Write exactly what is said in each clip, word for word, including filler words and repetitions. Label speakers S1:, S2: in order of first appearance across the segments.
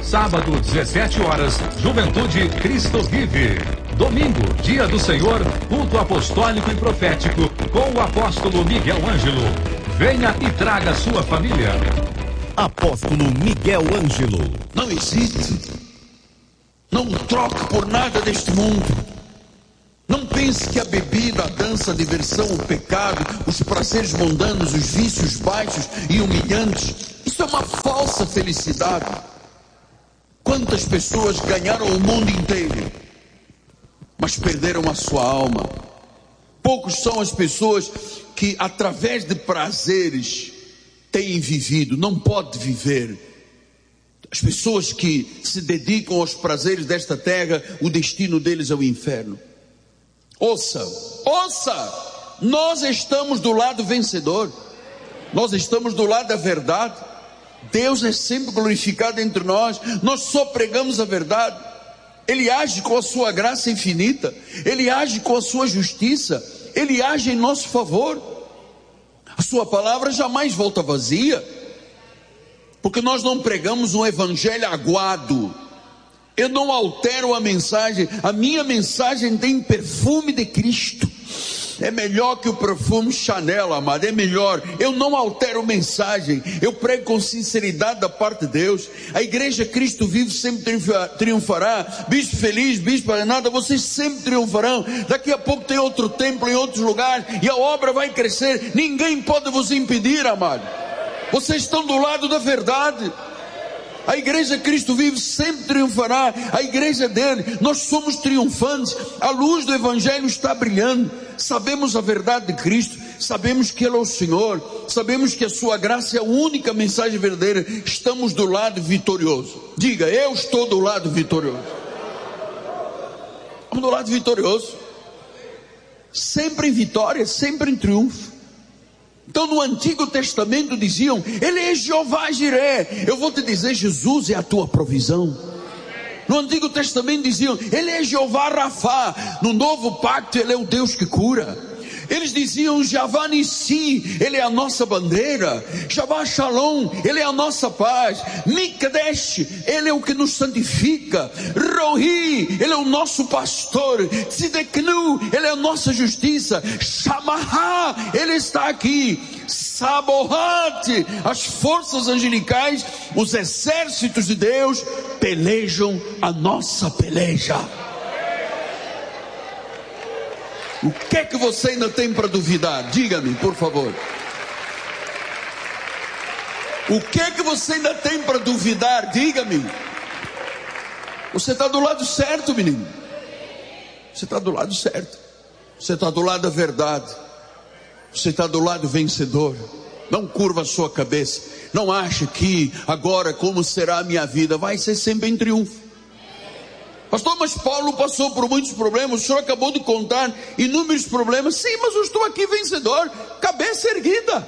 S1: Sábado, dezessete horas, Juventude Cristo Vive. Domingo, Dia do Senhor, culto apostólico e profético com o apóstolo Miguel Ângelo. Venha e traga sua família.
S2: Apóstolo Miguel Ângelo.
S3: Não existe. Não troque por nada deste mundo. Não pense que a bebida, a dança, a diversão, o pecado, os prazeres mundanos, os vícios baixos e humilhantes, isso é uma falsa felicidade. Quantas pessoas ganharam o mundo inteiro, mas perderam a sua alma? Poucos são as pessoas que através de prazeres têm vivido. Não pode viver. As pessoas que se dedicam aos prazeres desta terra, o destino deles é o inferno. Ouça, ouça, nós estamos do lado vencedor, nós estamos do lado da verdade. Deus é sempre glorificado entre nós, nós só pregamos a verdade. Ele age com a sua graça infinita, Ele age com a sua justiça, Ele age em nosso favor. A sua palavra jamais volta vazia, porque nós não pregamos um evangelho aguado. Eu não altero a mensagem, a minha mensagem tem perfume de Cristo. É melhor que o perfume Chanel, amado, é melhor. Eu não altero mensagem, eu prego com sinceridade da parte de Deus. A igreja Cristo Vive sempre triunfará. Bispo Feliz, Bispo Renata, vocês sempre triunfarão. Daqui a pouco tem outro templo em outros lugares e a obra vai crescer. Ninguém pode vos impedir, amado. Vocês estão do lado da verdade. A igreja Cristo Vive sempre triunfará. A igreja dele, nós somos triunfantes. A luz do evangelho está brilhando. Sabemos a verdade de Cristo, sabemos que Ele é o Senhor, sabemos que a sua graça é a única mensagem verdadeira. Estamos do lado vitorioso. Diga, eu estou do lado vitorioso. Estamos do lado vitorioso. Sempre em vitória, sempre em triunfo. Então no Antigo Testamento diziam, Ele é Jeová Jiré. Eu vou te dizer, Jesus é a tua provisão. No Antigo Testamento diziam, Ele é Jeová Rafá. No Novo Pacto Ele é o Deus que cura. Eles diziam, Javá Nissi, Ele é a nossa bandeira. Javá Shalom, Ele é a nossa paz. Mikdash, Ele é o que nos santifica. Rohi, Ele é o nosso pastor. Tzideknu, Ele é a nossa justiça. Shamaha, Ele está aqui. Sabohat, as forças angelicais, os exércitos de Deus pelejam a nossa peleja. O que é que você ainda tem para duvidar? Diga-me, por favor. O que é que você ainda tem para duvidar? Diga-me. Você está do lado certo, menino. Você está do lado certo. Você está do lado da verdade. Você está do lado vencedor. Não curva a sua cabeça. Não ache que agora como será a minha vida. Vai ser sempre em triunfo. Pastor, mas Paulo passou por muitos problemas. O senhor acabou de contar inúmeros problemas. Sim, mas eu estou aqui vencedor, cabeça erguida.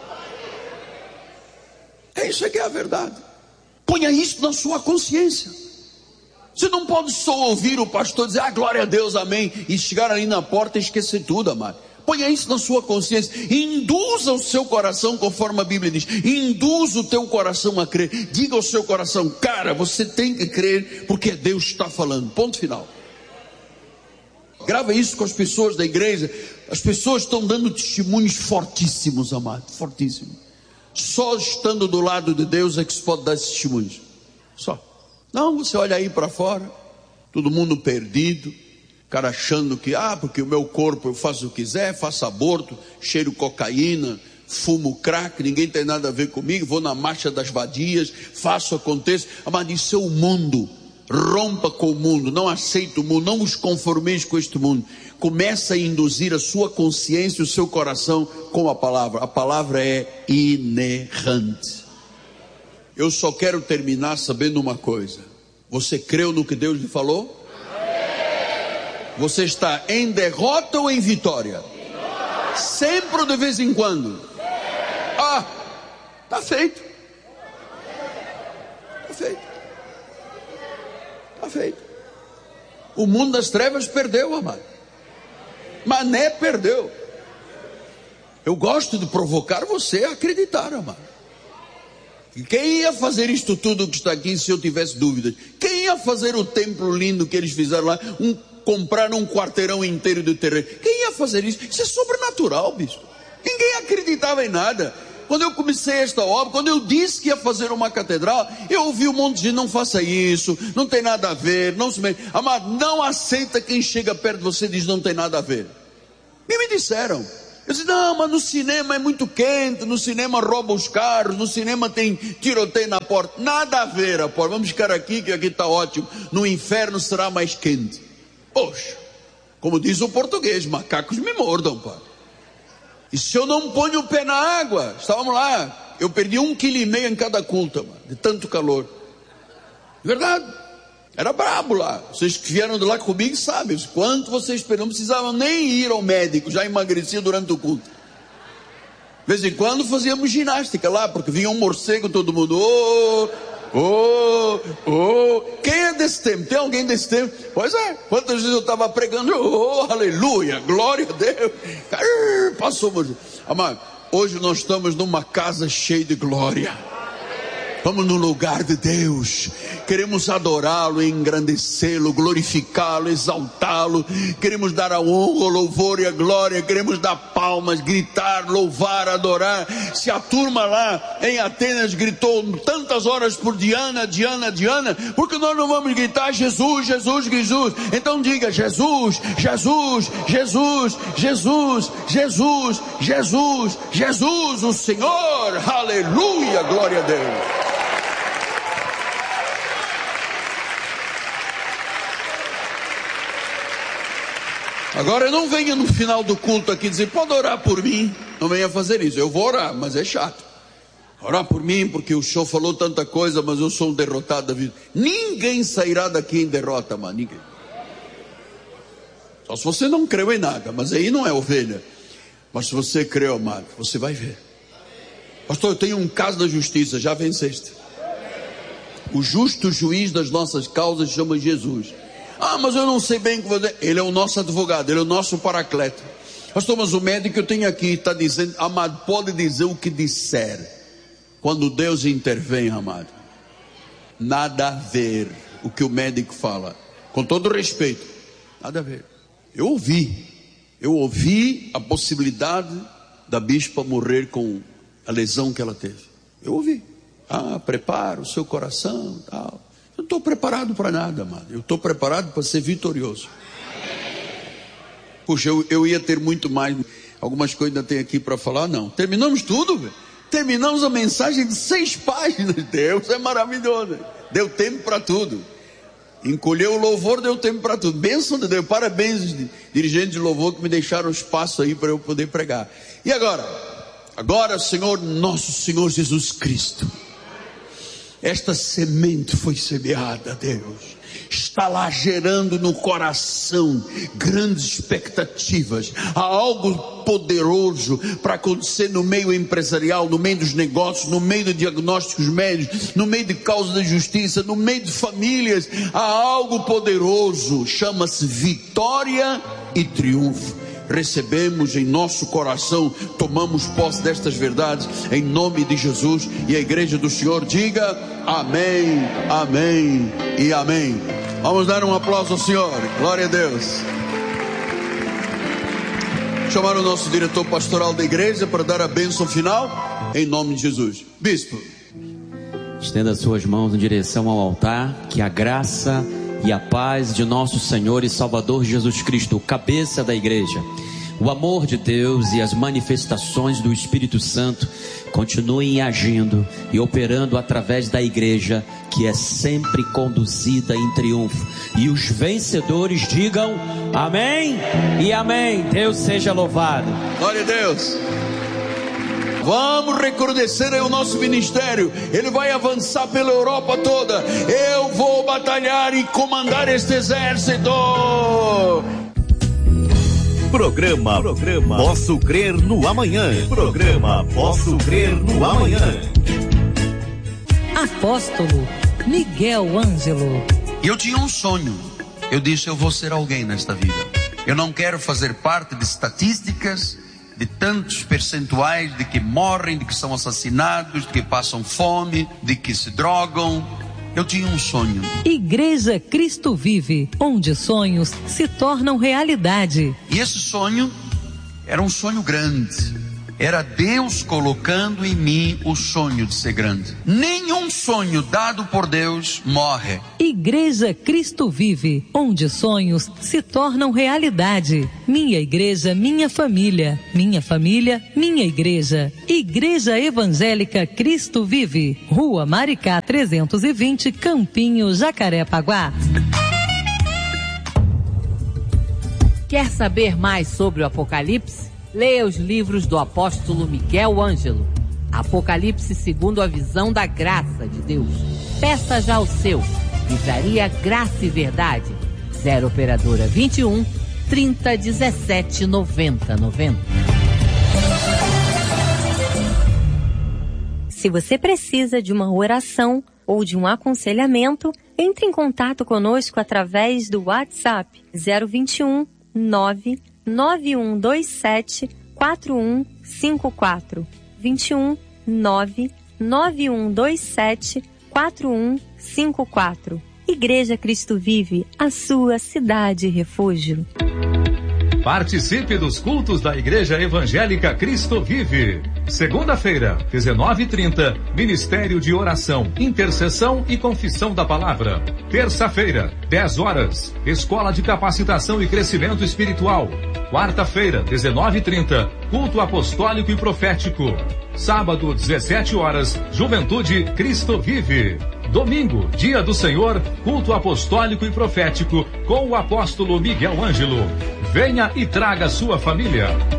S3: É isso que é a verdade. Ponha isso na sua consciência. Você não pode só ouvir o pastor dizer, ah, glória a Deus, amém, e chegar ali na porta e esquecer tudo, amado. Ponha isso na sua consciência. Induza o seu coração, conforme a Bíblia diz. Induza o teu coração a crer. Diga ao seu coração, cara, você tem que crer, porque Deus está falando. Ponto final. Grava isso com as pessoas da igreja. As pessoas estão dando testemunhos fortíssimos, amado. Fortíssimos. Só estando do lado de Deus é que se pode dar esses testemunhos. Só. Não, você olha aí para fora, todo mundo perdido. Cara achando que, ah, porque o meu corpo eu faço o que quiser, faço aborto, cheiro cocaína, fumo crack, ninguém tem nada a ver comigo, vou na marcha das vadias, faço, aconteça. Mas isso é o mundo. Rompa com o mundo, não aceita o mundo, não os conformeis com este mundo. Começa a induzir a sua consciência e o seu coração com a palavra. A palavra é inerrante. Eu só quero terminar sabendo uma coisa. Você creu no que Deus lhe falou? Você está em derrota ou em vitória? Vitória. Sempre ou de vez em quando? Ah, está feito. Está feito. Está feito. O mundo das trevas perdeu, amado. Mané perdeu. Eu gosto de provocar você a acreditar, amado. Quem ia fazer isto tudo que está aqui se eu tivesse dúvidas? Quem ia fazer o templo lindo que eles fizeram lá? Um, compraram um quarteirão inteiro de terreno. Quem ia fazer isso? Isso é sobrenatural, bispo. Ninguém acreditava em nada. Quando eu comecei esta obra, quando eu disse que ia fazer uma catedral, eu ouvi um monte de gente: não faça isso, não tem nada a ver, não se mete. Amado, não aceita quem chega perto de você e diz não tem nada a ver. E me disseram. Eu disse: não, mas no cinema é muito quente, no cinema rouba os carros, no cinema tem tiroteio na porta. Nada a ver, a porta. Vamos ficar aqui, que aqui está ótimo. No inferno será mais quente. Poxa, como diz o português, macacos me mordam, pai. E se eu não ponho o pé na água? Estávamos lá, eu perdi um quilo e meio em cada culto, mano, de tanto calor. Verdade, era brabo lá. Vocês que vieram de lá comigo sabem quanto vocês não precisavam nem ir ao médico, já emagreciam durante o culto. De vez em quando fazíamos ginástica lá, porque vinha um morcego, todo mundo: oh, oh, oh. Quem é desse tempo? Tem alguém desse tempo? Pois é, quantas vezes eu estava pregando: oh, aleluia, glória a Deus. Passou, amado. Hoje nós estamos numa casa cheia de glória. Vamos no lugar de Deus, queremos adorá-lo, engrandecê-lo, glorificá-lo, exaltá-lo, queremos dar a honra, o louvor e a glória, queremos dar palmas, gritar, louvar, adorar. Se a turma lá em Atenas gritou tantas horas por Diana, Diana, Diana, porque nós não vamos gritar Jesus, Jesus, Jesus? Então diga: Jesus, Jesus, Jesus, Jesus, Jesus, Jesus, Jesus, o Senhor, aleluia, glória a Deus. Agora não venha no final do culto aqui dizer: pode orar por mim. Não venha fazer isso. Eu vou orar, mas é chato. Orar por mim porque o senhor falou tanta coisa, mas eu sou um derrotado da vida. Ninguém sairá daqui em derrota, mano. Ninguém. Só se você não creu em nada, mas aí não é ovelha. Mas se você creu, amado, você vai ver. Pastor, eu tenho um caso da justiça. Já venceste. O justo juiz das nossas causas chama Jesus. Ah, mas eu não sei bem o que fazer. Ele é o nosso advogado, ele é o nosso paracleto. Pastor, mas o médico que eu tenho aqui está dizendo: amado, pode dizer o que disser. Quando Deus intervém, amado, nada a ver o que o médico fala. Com todo respeito, nada a ver. Eu ouvi, eu ouvi a possibilidade da bispa morrer com a lesão que ela teve. Eu ouvi. Ah, prepara o seu coração, tal. Eu não estou preparado para nada, amado. Eu estou preparado para ser vitorioso. Puxa, eu, eu ia ter muito mais. Algumas coisas ainda tem aqui para falar. Não, terminamos tudo, velho. Terminamos a mensagem de seis páginas. Deus é maravilhoso. Deu tempo para tudo. Encolheu o louvor, deu tempo para tudo. Bênção de Deus. Parabéns, dirigentes de louvor, que me deixaram espaço aí para eu poder pregar. E agora? Agora, Senhor, nosso Senhor Jesus Cristo, esta semente foi semeada, Deus, está lá gerando no coração grandes expectativas. Há algo poderoso para acontecer no meio empresarial, no meio dos negócios, no meio de diagnósticos médicos, no meio de causa da justiça, no meio de famílias. Há algo poderoso, chama-se vitória e triunfo. Recebemos em nosso coração, tomamos posse destas verdades em nome de Jesus. E a igreja do Senhor diga amém, amém e amém. Vamos dar um aplauso ao Senhor. Glória a Deus. Chamar o nosso diretor pastoral da igreja para dar a bênção final em nome de Jesus. Bispo,
S4: estenda suas mãos em direção ao altar. Que a graça e a paz de nosso Senhor e Salvador Jesus Cristo, cabeça da igreja, o amor de Deus e as manifestações do Espírito Santo continuem agindo e operando através da igreja, que é sempre conduzida em triunfo. E os vencedores digam amém e amém. Deus seja louvado.
S3: Glória a Deus. Vamos recrudescer aí o nosso ministério. Ele vai avançar pela Europa toda. Eu vou batalhar e comandar este exército.
S2: Programa, Programa Posso Crer no Amanhã. Programa Posso Crer no Amanhã.
S5: Apóstolo Miguel Ângelo.
S3: Eu tinha um sonho. Eu disse: eu vou ser alguém nesta vida. Eu não quero fazer parte de estatísticas, de tantos percentuais de que morrem, de que são assassinados, de que passam fome, de que se drogam. Eu tinha um sonho.
S5: Igreja Cristo Vive, onde sonhos se tornam realidade.
S3: E esse sonho era um sonho grande. Era Deus colocando em mim o sonho de ser grande. Nenhum sonho dado por Deus morre.
S5: Igreja Cristo Vive, onde sonhos se tornam realidade. Minha igreja, minha família. Minha família, minha igreja. Igreja Evangélica Cristo Vive. Rua Maricá trezentos e vinte, Campinho, Jacarepaguá.
S6: Quer saber mais sobre o Apocalipse? Leia os livros do apóstolo Miguel Ângelo. Apocalipse segundo a visão da graça de Deus. Peça já o seu. Livraria Graça e Verdade. zero operadora vinte e um, trinta, dezessete, noventa, noventa.
S7: Se você precisa de uma oração ou de um aconselhamento, entre em contato conosco através do WhatsApp zero vinte e um, nove nove um dois sete, quatro um cinco quatro. vinte e um, nove nove um dois sete, quatro um cinco quatro. Igreja Cristo Vive, a sua cidade refúgio.
S1: Participe dos cultos da Igreja Evangélica Cristo Vive. Segunda-feira, dezenove e trinta, Ministério de Oração, Intercessão e Confissão da Palavra. Terça-feira, dez horas, Escola de Capacitação e Crescimento Espiritual. Quarta-feira, dezenove e trinta, Culto Apostólico e Profético. Sábado, dezessete horas, Juventude Cristo Vive. Domingo, Dia do Senhor, Culto Apostólico e Profético com o apóstolo Miguel Ângelo. Venha e traga sua família.